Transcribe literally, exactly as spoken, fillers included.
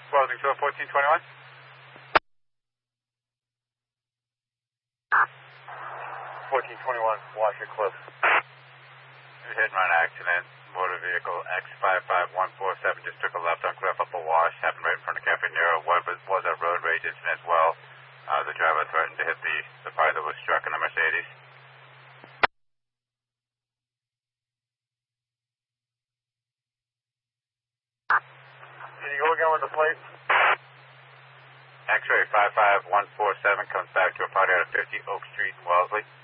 Closing to fourteen twenty-one. fourteen twenty-one, Washer Cliff. Hit and run accident. Motor vehicle X five five one four seven just took a left on Cliff up a wash. Happened right in front of Cafe Nero. One was, was a road rage incident as well. Uh, the driver threatened to hit the, the party that was struck in a Mercedes. Can you go again with the plate? X-ray five five one four seven comes back to a party out of fifty Oak Street in Wellesley.